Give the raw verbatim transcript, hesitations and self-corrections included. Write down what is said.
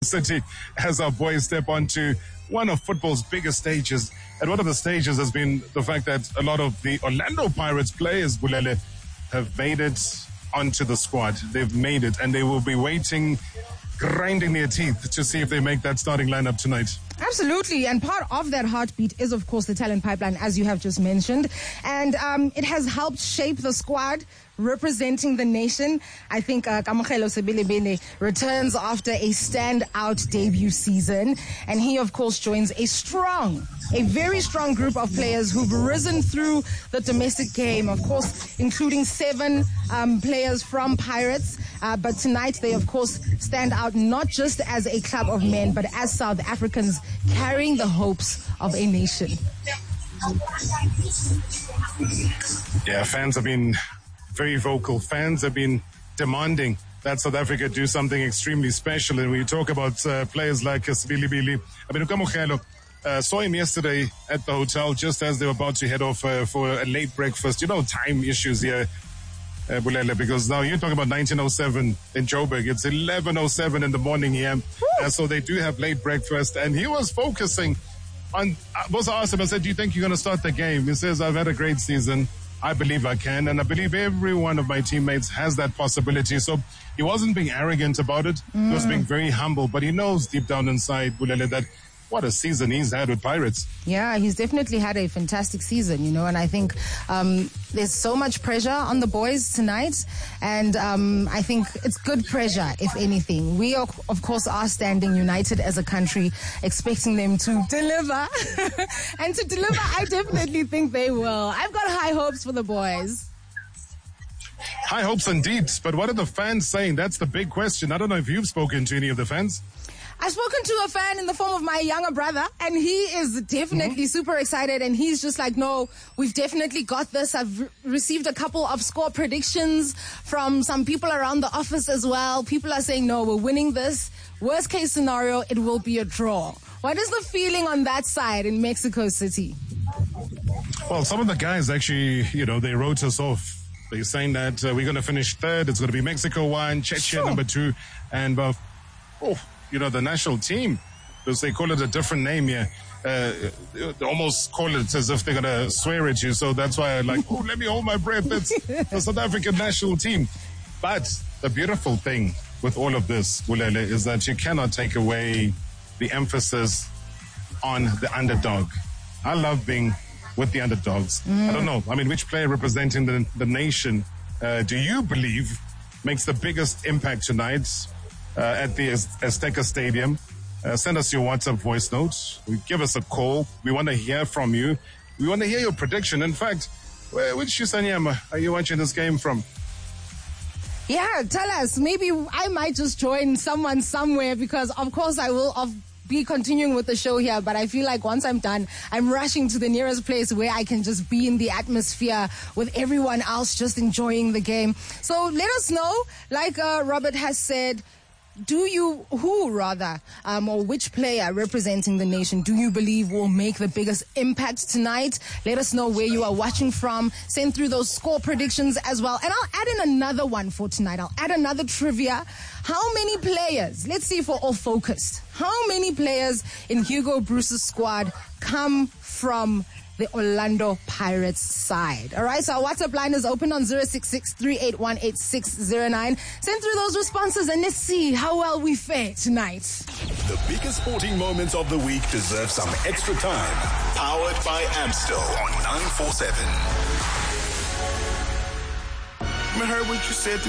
City as our boys step onto one of football's biggest stages. And one of the stages has been the fact that a lot of the Orlando Pirates players, Bulele, have made it onto the squad. They've made it, and they will be waiting, grinding their teeth to see if they make that starting lineup tonight. Absolutely, and part of that heartbeat is, of course, the talent pipeline, as you have just mentioned. And um, it has helped shape the squad representing the nation. I think uh, Kamokhelo Sebilebele returns after a standout debut season. And he, of course, joins a strong, a very strong group of players who've risen through the domestic game, of course, including seven um, players from Pirates. Uh, but tonight they, of course, stand out not just as a club of men, but as South Africans carrying the hopes of a nation. Yeah, fans have been very vocal. Fans have been demanding that South Africa do something extremely special. And when you talk about uh, players like Sibilibili, I mean, Kamokhelo, uh, saw him yesterday at the hotel just as they were about to head off uh, for a late breakfast. You know, time issues here, uh, Bulele, because now you're talking about nineteen oh seven in Joburg. It's eleven oh seven in the morning here. Uh, so they do have late breakfast. And he was focusing on, I was asked him, I said, do you think you're going to start the game? He says, I've had a great season. I believe I can, and I believe every one of my teammates has that possibility. So he wasn't being arrogant about it. Mm. He was being very humble, but he knows deep down inside, Bulele, that what a season he's had with Pirates. Yeah, he's definitely had a fantastic season, you know, and I think um, there's so much pressure on the boys tonight, and um, I think it's good pressure, if anything. We, are, of course, are standing united as a country, expecting them to deliver. And to deliver, I definitely think they will. I've got high hopes for the boys. High hopes indeed, but what are the fans saying? That's the big question. I don't know if you've spoken to any of the fans. I've spoken to a fan in the form of my younger brother, and he is definitely mm-hmm. super excited, and he's just like, no, we've definitely got this. I've re- received a couple of score predictions from some people around the office as well. People are saying, no, we're winning this. Worst case scenario, it will be a draw. What is the feeling on that side in Mexico City? Well, some of the guys actually, you know, they wrote us off. They're saying that uh, we're going to finish third. It's going to be Mexico one, Czechia sure. number two, and uh, oh, you know, the national team, because they call it a different name here. Uh, they almost call it as if they're going to swear at you. So that's why I'm like, oh, let me hold my breath. It's the South African national team. But the beautiful thing with all of this, Bulele, is that you cannot take away the emphasis on the underdog. I love being with the underdogs. Mm. I don't know. I mean, which player representing the, the nation uh, do you believe makes the biggest impact tonight uh, at the Azteca Stadium? Uh, send us your WhatsApp voice notes. Give us a call. We want to hear from you. We want to hear your prediction. In fact, where, which Shisanyama are you watching this game from? Yeah, tell us. Maybe I might just join someone somewhere, because, of course, I will of be continuing with the show here, but I feel like once I'm done, I'm rushing to the nearest place where I can just be in the atmosphere with everyone else just enjoying the game. So let us know, like uh, Robert has said, do you, who rather, um, or which player representing the nation do you believe will make the biggest impact tonight? Let us know where you are watching from. Send through those score predictions as well. And I'll add in another one for tonight. I'll add another trivia. How many players, let's see if we're all focused, how many players in Hugo Bruce's squad come from the Orlando Pirates side? All right, so our WhatsApp line is open on zero six six, three eight one, eight six zero nine. Send through those responses and let's see how well we fare tonight. The biggest sporting moments of the week deserve some extra time. Powered by Amstel on nine four seven. I heard what you said to